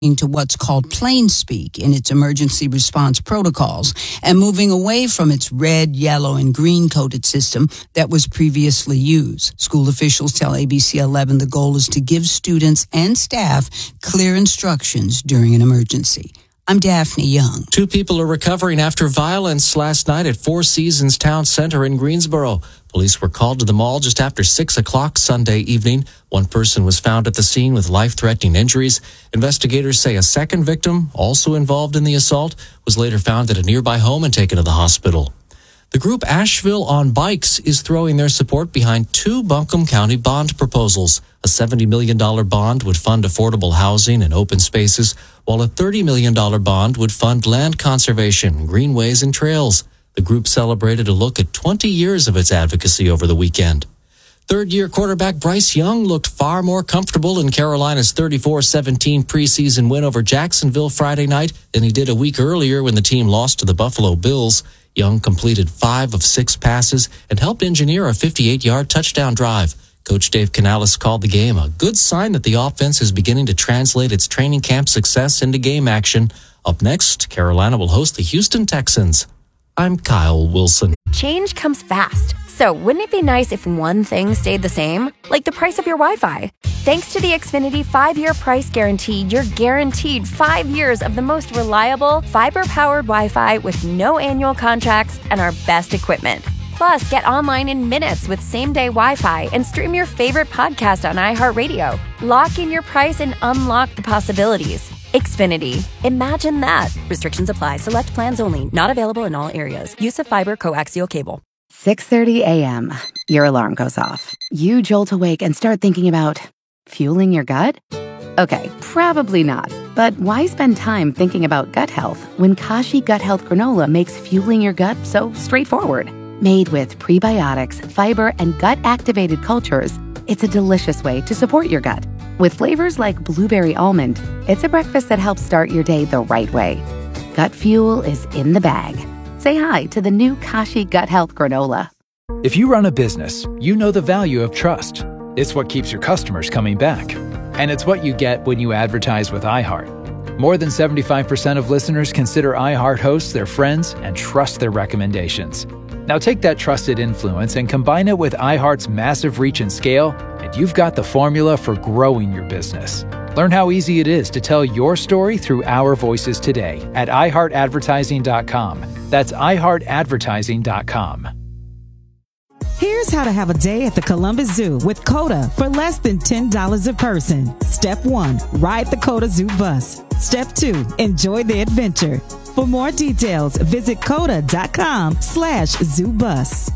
to what's called plain speak in its emergency response protocols and moving away from its red, yellow, and green coded system that was previously used. School officials tell ABC 11 the goal is to give students and staff clear instructions during an emergency. I'm Daphne Young. 2 people are recovering after violence last night at Four Seasons Town Center in Greensboro. Police were called to the mall just after 6 o'clock Sunday evening. One person was found at the scene with life-threatening injuries. Investigators say a second victim, also involved in the assault, was later found at a nearby home and taken to the hospital. The group Asheville on Bikes is throwing their support behind 2 Buncombe County bond proposals. A $70 million bond would fund affordable housing and open spaces, while a $30 million bond would fund land conservation, greenways, and trails. The group celebrated a look at 20 years of its advocacy over the weekend. Third-year quarterback Bryce Young looked far more comfortable in Carolina's 34-17 preseason win over Jacksonville Friday night than he did a week earlier when the team lost to the Buffalo Bills. Young completed 5 of 6 passes and helped engineer a 58-yard touchdown drive. Coach Dave Canales called the game a good sign that the offense is beginning to translate its training camp success into game action. Up next, Carolina will host the Houston Texans. I'm Kyle Wilson. Change comes fast. So wouldn't it be nice if one thing stayed the same? Like the price of your Wi-Fi. Thanks to the Xfinity 5-year price guarantee, you're guaranteed 5 years of the most reliable, fiber-powered Wi-Fi with no annual contracts and our best equipment. Plus, get online in minutes with same-day Wi-Fi and stream your favorite podcast on iHeartRadio. Lock in your price and unlock the possibilities. Xfinity. Imagine that. Restrictions apply. Select plans only. Not available in all areas. Use of fiber coaxial cable. 6:30 a.m. Your alarm goes off. You jolt awake and start thinking about fueling your gut? Okay, probably not. But why spend time thinking about gut health when Kashi Gut Health Granola makes fueling your gut so straightforward? Made with prebiotics, fiber, and gut-activated cultures, it's a delicious way to support your gut. With flavors like blueberry almond, it's a breakfast that helps start your day the right way. Gut fuel is in the bag. Say hi to the new Kashi Gut Health Granola. If you run a business, you know the value of trust. It's what keeps your customers coming back. And it's what you get when you advertise with iHeart. More than 75% of listeners consider iHeart hosts their friends and trust their recommendations. Now take that trusted influence and combine it with iHeart's massive reach and scale, and you've got the formula for growing your business. Learn how easy it is to tell your story through our voices today at iHeartAdvertising.com. That's iHeartAdvertising.com. Here's how to have a day at the Columbus Zoo with COTA for less than $10 a person. Step 1, ride the COTA Zoo bus. Step 2, enjoy the adventure. For more details, visit COTA.com/zoobus.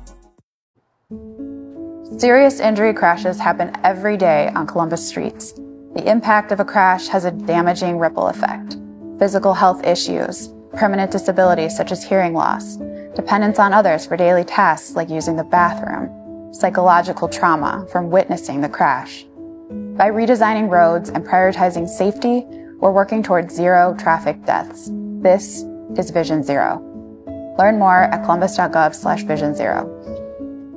Serious injury crashes happen every day on Columbus streets. The impact of a crash has a damaging ripple effect. Physical health issues, permanent disabilities such as hearing loss, dependence on others for daily tasks like using the bathroom, psychological trauma from witnessing the crash. By redesigning roads and prioritizing safety, we're working towards 0 traffic deaths. This is Vision Zero. Learn more at columbus.gov/Vision Zero.